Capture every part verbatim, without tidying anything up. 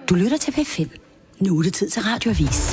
Du lytter til P fem. Nu er det tid til Radioavis.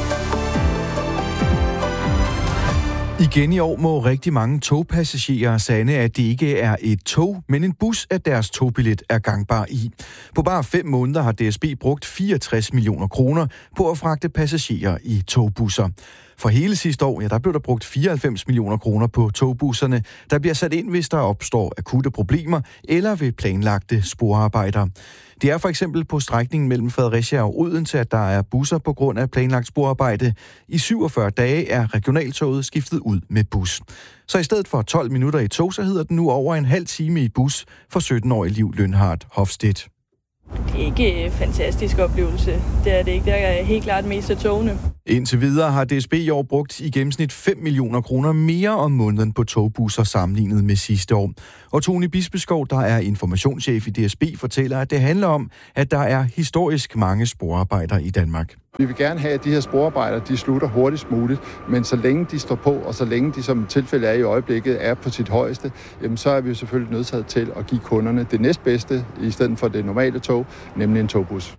Igen i år må rigtig mange togpassagerer sande, at det ikke er et tog, men en bus, at deres togbillet er gangbar i. På bare fem måneder har D S B brugt fireogtres millioner kroner på at fragte passagerer i togbusser. For hele sidste år, ja, der blev der brugt fireoghalvfems millioner kroner på togbusserne, der bliver sat ind, hvis der opstår akutte problemer eller ved planlagte sporarbejder. Det er for eksempel på strækningen mellem Fredericia og Odense, at der er busser på grund af planlagt sporarbejde. I syvogfyrre dage er regionaltoget skiftet ud med bus. Så i stedet for tolv minutter i tog, så hedder den nu over en halv time i bus for sytten-årige Liv Lønhardt Hofstedt. Det er ikke en fantastisk oplevelse. Det er det ikke. Der er helt klart mest af togene. Indtil videre har D S B i år brugt i gennemsnit fem millioner kroner mere om måneden på togbusser sammenlignet med sidste år. Og Tony Bispeskov, der er informationschef i D S B, fortæller, at det handler om, at der er historisk mange sporarbejder i Danmark. Vi vil gerne have, at de her sporarbejder, de slutter hurtigst muligt, men så længe de står på, og så længe de som tilfælde er i øjeblikket, er på sit højeste, jamen så er vi jo selvfølgelig nødsaget til at give kunderne det næstbedste, i stedet for det normale tog, nemlig en togbus.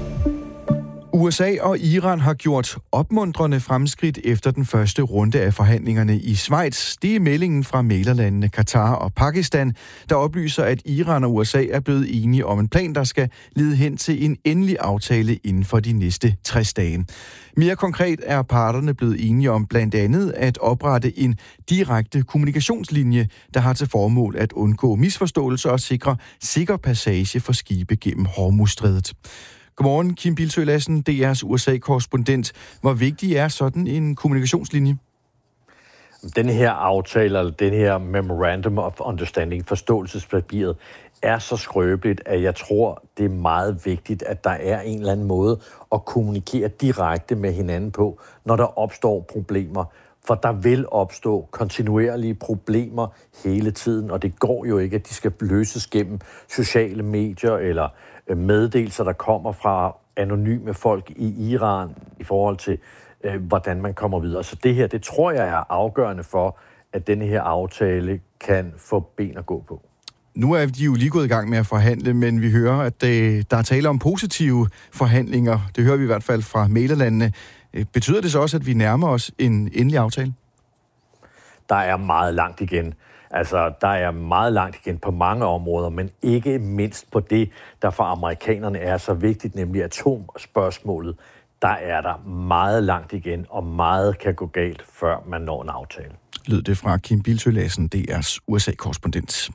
U S A og Iran har gjort opmuntrende fremskridt efter den første runde af forhandlingerne i Schweiz. Det er meldingen fra mæglerlandene Katar og Pakistan, der oplyser, at Iran og U S A er blevet enige om en plan, der skal lede hen til en endelig aftale inden for de næste tres dage. Mere konkret er parterne blevet enige om blandt andet at oprette en direkte kommunikationslinje, der har til formål at undgå misforståelser og sikre sikker passage for skibe gennem Hormuzstrædet. Godmorgen, Kim Bildsøe Lassen, D R's U S A-korrespondent. Hvor vigtig er sådan en kommunikationslinje? Den her aftale, eller den her Memorandum of Understanding, forståelsespapiret, er så skrøbeligt, at jeg tror, det er meget vigtigt, at der er en eller anden måde at kommunikere direkte med hinanden på, når der opstår problemer. For der vil opstå kontinuerlige problemer hele tiden, og det går jo ikke, at de skal løses gennem sociale medier eller meddelelser, der kommer fra anonyme folk i Iran i forhold til, øh, hvordan man kommer videre. Så det her, det tror jeg er afgørende for, at denne her aftale kan få ben at gå på. Nu er de jo lige gået i gang med at forhandle, men vi hører, at øh, der er tale om positive forhandlinger. Det hører vi i hvert fald fra mæglerlandene. Betyder det så også, at vi nærmer os en endelig aftale? Der er meget langt igen. Altså, der er meget langt igen på mange områder, men ikke mindst på det, der for amerikanerne er så vigtigt, nemlig atomspørgsmålet. Der er der meget langt igen, og meget kan gå galt, før man når en aftale. Lød det fra Kim Bildsøe Lassen, D R's U S A-korrespondent.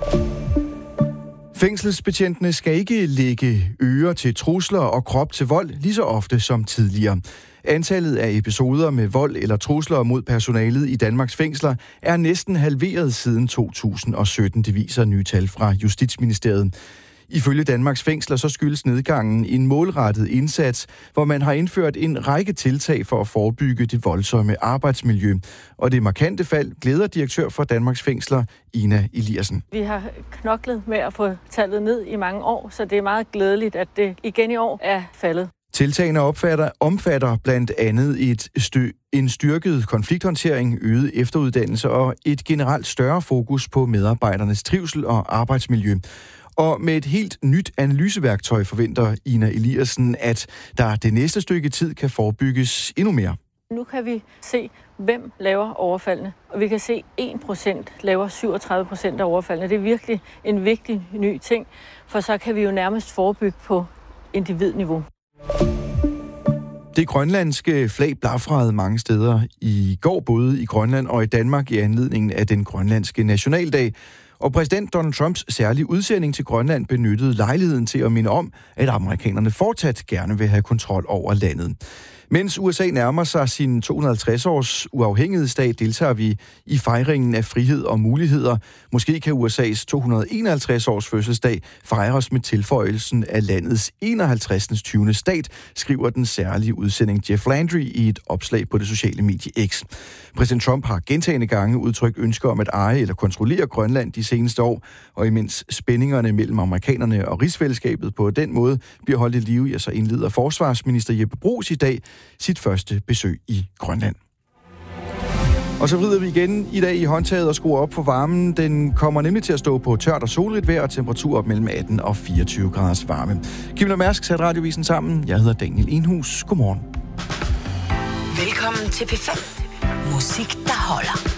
Fængselsbetjentene skal ikke lægge ører til trusler og krop til vold lige så ofte som tidligere. Antallet af episoder med vold eller trusler mod personalet i Danmarks fængsler er næsten halveret siden to tusind og sytten, det viser nye tal fra Justitsministeriet. Ifølge Danmarks fængsler så skyldes nedgangen en målrettet indsats, hvor man har indført en række tiltag for at forebygge det voldsomme arbejdsmiljø. Og det markante fald glæder direktør for Danmarks fængsler, Ina Eliassen. Vi har knoklet med at få tallet ned i mange år, så det er meget glædeligt, at det igen i år er faldet. Tiltagene opfatter, omfatter blandt andet et stø, en styrket konflikthåndtering, øget efteruddannelse og et generelt større fokus på medarbejdernes trivsel og arbejdsmiljø. Og med et helt nyt analyseværktøj forventer Ina Eliassen, at der det næste stykke tid kan forebygges endnu mere. Nu kan vi se, hvem laver overfaldene, og vi kan se, at en procent laver syvogtredive procent af overfaldene. Det er virkelig en vigtig ny ting, for så kan vi jo nærmest forebygge på individniveau. Det grønlandske flag blafrede mange steder i går, både i Grønland og i Danmark, i anledningen af den grønlandske nationaldag. Og præsident Donald Trumps særlige udsending til Grønland benyttede lejligheden til at minde om, at amerikanerne fortsat gerne vil have kontrol over landet. Mens U S A nærmer sig sin to hundrede og halvtreds års uafhængighedsdag, deltager vi i fejringen af frihed og muligheder. Måske kan U S A's to hundrede og enoghalvtreds års fødselsdag fejres med tilføjelsen af landets enoghalvtreds tyvende stat, skriver den særlige udsending Jeff Landry i et opslag på det sociale medie X. Præsident Trump har gentagne gange udtrykt ønsker om at eje eller kontrollere Grønland de seneste år, og imens spændingerne mellem amerikanerne og rigsfællesskabet på den måde bliver holdt i live, ja, så indleder forsvarsminister Jeppe Bruus i dag sit første besøg i Grønland. Og så vrider vi igen i dag i håndtaget og skruer op for varmen. Den kommer nemlig til at stå på tørt og solrigt vejr og temperatur op mellem atten og fireogtyve graders varme. Kim og Mærsk satte Radiovisen sammen. Jeg hedder Daniel Enhus. Godmorgen. Velkommen til P fem. Musik, der holder.